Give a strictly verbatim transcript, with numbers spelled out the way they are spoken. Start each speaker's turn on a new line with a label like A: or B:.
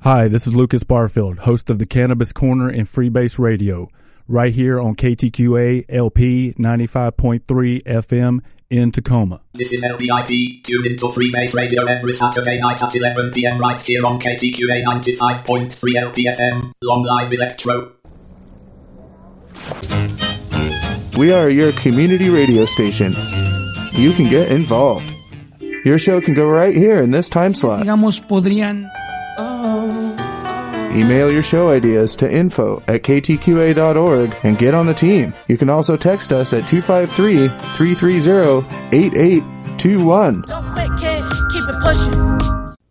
A: Hi, this is Lucas Barfield, host of the Cannabis Corner and Freebase Radio, right here on K T Q A L P ninety-five point three F M in Tacoma.
B: This is L P I P. Tune into Freebase Radio every Saturday night at eleven p.m. right here on K T Q A ninety-five point three L P F M. Long live Electro.
C: We are your community radio station. You can get involved. Your show can go right here in this time slot.
D: Digamos, podrían...
C: Email your show ideas to info at k t q a dot org and get on the team. You can also text us at two five three, three three zero, eight eight two one.
E: Don't quit, kid. Keep it pushing.